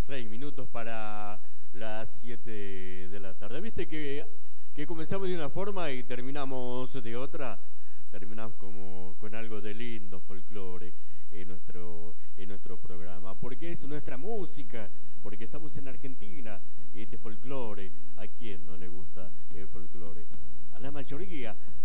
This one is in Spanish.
6 minutos para las 7 de la tarde. ¿Viste que comenzamos de una forma y terminamos de otra? Terminamos como con algo de lindo folclore en nuestro programa, porque es nuestra música, porque estamos en Argentina y este folclore, ¿a quién no le gusta el folclore? A la mayoría,